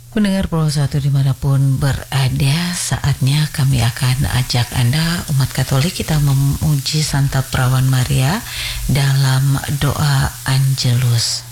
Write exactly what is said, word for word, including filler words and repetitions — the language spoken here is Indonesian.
Pendengar Pulau Satu dimanapun berada, saatnya kami akan ajak Anda umat Katolik kita memuji Santa Perawan Maria dalam doa Angelus.